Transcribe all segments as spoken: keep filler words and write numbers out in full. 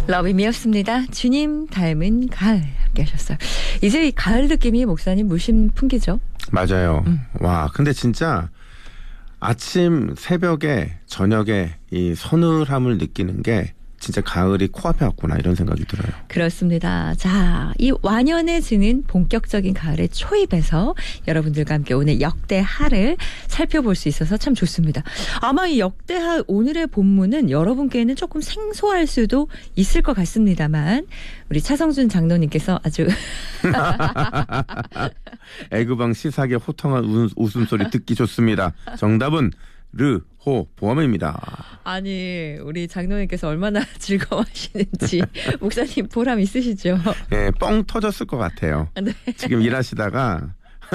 러비미였습니다. 주님 닮은 가을 함께 하셨어요. 이제 이 가을 느낌이 목사님 물씬 풍기죠? 맞아요. 음. 와, 근데 진짜 아침 새벽에 저녁에 이 서늘함을 느끼는 게 진짜 가을이 코앞에 왔구나 이런 생각이 들어요. 그렇습니다. 자, 이 완연해지는 본격적인 가을의 초입에서 여러분들과 함께 오늘 역대하를 살펴볼 수 있어서 참 좋습니다. 아마 이 역대하 오늘의 본문은 여러분께는 조금 생소할 수도 있을 것 같습니다만 우리 차성준 장로님께서 아주 애구방 시삭의 호탕한 웃음소리 듣기 좋습니다. 정답은 르호 보암입니다. 아니 우리 장로님께서 얼마나 즐거워하시는지 목사님 보람 있으시죠? 네, 뻥 터졌을 것 같아요. 네. 지금 일하시다가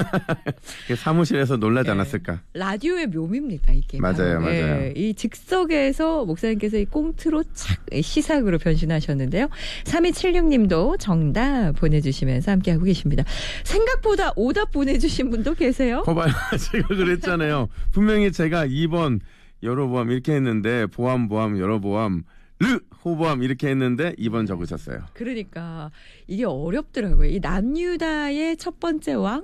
사무실에서 놀라지 네. 않았을까? 라디오의 묘미입니다, 이게. 맞아요, 맞아요. 네. 이 즉석에서 목사님께서 이 꽁트로 착 시삭으로 변신하셨는데요. 삼이칠육 님도 정답 보내주시면서 함께하고 계십니다. 생각보다 오답 보내주신 분도 계세요? 거봐요. 제가 그랬잖아요. 분명히 제가 이 번 여러보암 이렇게 했는데 보암 보암 여러보암 르 호보암 이렇게 했는데 이 번 적으셨어요. 그러니까 이게 어렵더라고요. 이 남유다의 첫 번째 왕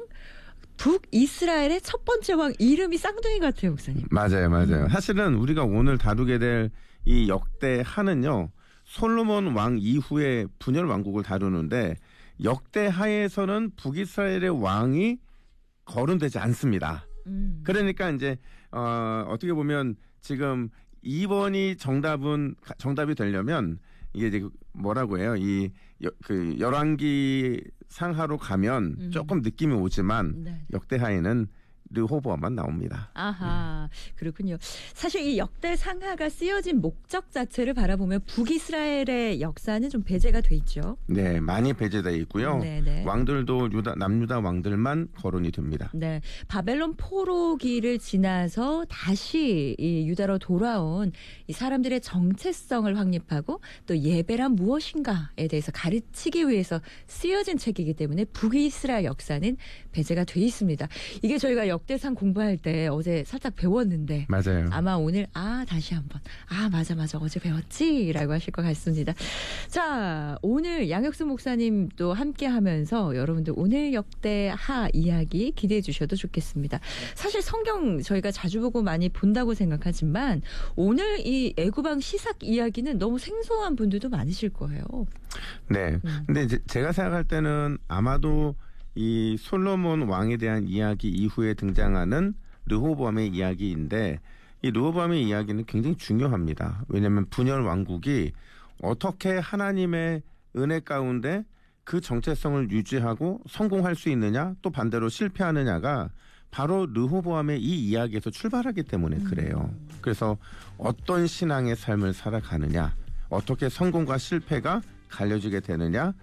북이스라엘의 첫 번째 왕 이름이 쌍둥이 같아요, 목사님. 맞아요, 맞아요. 사실은 우리가 오늘 다루게 될 이 역대하는요, 솔로몬 왕 이후의 분열 왕국을 다루는데 역대하에서는 북이스라엘의 왕이 거론되지 않습니다. 음. 그러니까 이제 어, 어떻게 보면 지금 이 번이 정답은 정답이 되려면 이게 이제 뭐라고 해요? 이 그 열왕기 상하로 가면 음. 조금 느낌이 오지만 네. 역대하에는 르호보암만 나옵니다. 아하, 그렇군요. 사실 이 역대 상하가 쓰여진 목적 자체를 바라보면 북이스라엘의 역사는 좀 배제가 돼 있죠. 네, 많이 배제되어 있고요. 네네. 왕들도 유다, 남유다 왕들만 거론이 됩니다. 네, 바벨론 포로기를 지나서 다시 이 유다로 돌아온 이 사람들의 정체성을 확립하고 또 예배란 무엇인가에 대해서 가르치기 위해서 쓰여진 책이기 때문에 북이스라엘 역사는 배제가 돼 있습니다. 이게 저희가 역대상 공부할 때 어제 살짝 배웠는데 맞아요. 아마 오늘 아 다시 한번 아 맞아 맞아 어제 배웠지라고 하실 것 같습니다. 자, 오늘 양혁수 목사님도 함께하면서 여러분들 오늘 역대하 이야기 기대해 주셔도 좋겠습니다. 사실 성경 저희가 자주 보고 많이 본다고 생각하지만 오늘 이 애구방 시삭 이야기는 너무 생소한 분들도 많으실 거예요. 네. 음. 근데 이제 제가 생각할 때는 아마도 이 솔로몬 왕에 대한 이야기 이후에 등장하는 르호보암의 이야기인데 이 르호보암의 이야기는 굉장히 중요합니다. 왜냐하면 분열 왕국이 어떻게 하나님의 은혜 가운데 그 정체성을 유지하고 성공할 수 있느냐 또 반대로 실패하느냐가 바로 르호보암의 이 이야기에서 출발하기 때문에 그래요. 그래서 어떤 신앙의 삶을 살아가느냐 어떻게 성공과 실패가 갈려지게 되느냐